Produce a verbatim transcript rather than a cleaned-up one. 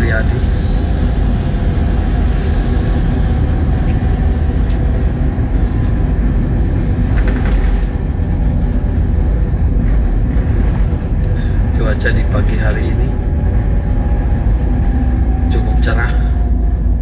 Supriyadi. Cuaca di pagi hari ini cukup cerah.